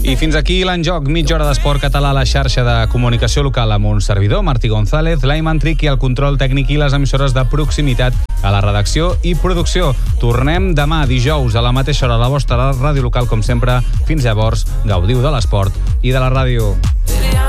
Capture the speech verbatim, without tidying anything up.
I fins aquí l'Enjoc, mitja hora d'esport català a la xarxa de comunicació local amb un servidor, Martí González, l'Aiman Tric i el control tècnic i les emissores de proximitat a la redacció i producció. Tornem demà dijous a la mateixa hora a la vostra ràdio local, com sempre. Fins llavors, gaudiu de l'esport i de la ràdio.